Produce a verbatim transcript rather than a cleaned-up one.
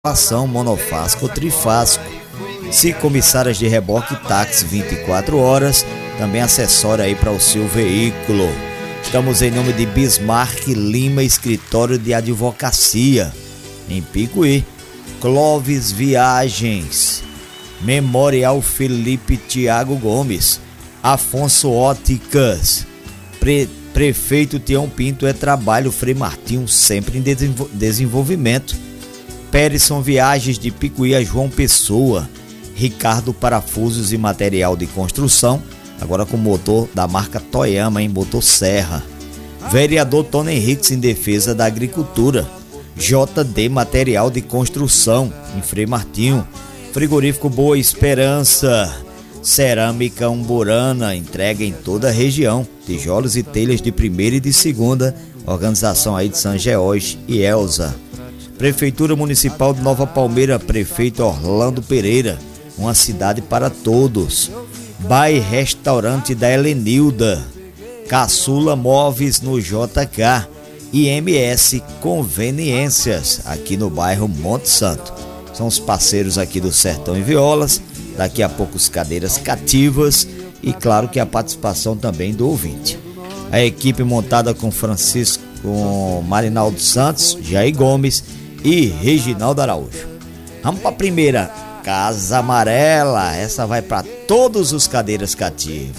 Ação monofásico ou trifásico. Se comissárias de reboque, táxi vinte e quatro horas, também acessório aí para o seu veículo. Estamos em nome de Bismarck Lima, escritório de advocacia, em Picuí. Clóvis Viagens, Memorial Felipe Tiago Gomes, Afonso Óticas, Pre Prefeito Tião Pinto é Trabalho, Frei Martinho sempre em desenvol desenvolvimento. Perisson Viagens de Picuí a João Pessoa, Ricardo Parafusos e Material de Construção, agora com motor da marca Toyama em motosserra. Vereador Tony Henriques em defesa da agricultura. J D Material de Construção em Frei Martinho. Frigorífico Boa Esperança. Cerâmica Umburana, entrega em toda a região. Tijolos e telhas de primeira e de segunda. Organização aí de São George e Elza. Prefeitura Municipal de Nova Palmeira, prefeito Orlando Pereira, uma cidade para todos. Bai Restaurante da Helenilda, Caçula Móveis no J K e M S Conveniências, aqui no bairro Monte Santo. São os parceiros aqui do Sertão e Violas, daqui a pouco as cadeiras cativas e claro que a participação também do ouvinte. A equipe montada com Francisco, com Marinaldo Santos, Jair Gomes e Reginaldo Araújo. Vamos para a primeira, Casa Amarela. Essa vai para todos os cadeiras cativas.